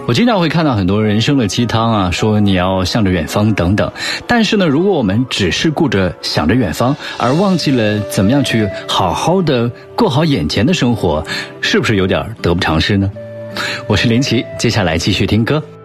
我经常会看到很多人生的鸡汤啊，说你要向着远方等等。但是呢，如果我们只是顾着想着远方，而忘记了怎么样去好好的过好眼前的生活，是不是有点得不偿失呢？我是林奇，接下来继续听歌。